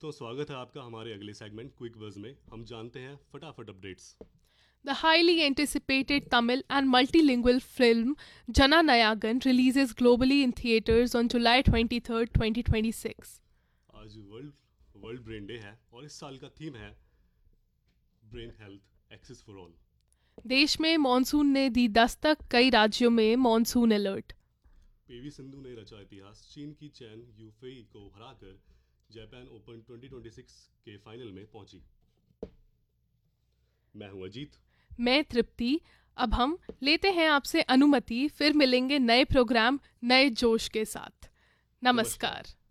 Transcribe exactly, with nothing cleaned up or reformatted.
दोस्तों, स्वागत है आपका हमारे अगले सेगमेंट क्विक बज़ में। हम जानते हैं फटाफट updates. The highly anticipated Tamil and multilingual film Jananayagan releases globally in theaters on July twenty-third, twenty twenty-six. आज वर्ल्ड वर्ल्ड ब्रेन डे है और इस साल का थीम है brain health access for all. देश में मॉनसून ने दी दस्तक, कई राज्यों में मॉनसून अलर्ट। पीवी सिंधु ने रचा इतिहास, चीन की चैन यूफेई को हराकर Japan open twenty twenty six के फाइनल में पहुंची। मैं हूं अजीत। मैं तृप्ति। अब हम लेते हैं आपसे अनुमति, फिर मिलेंगे नए प्रोग्राम नए जोश के साथ। नमस्कार।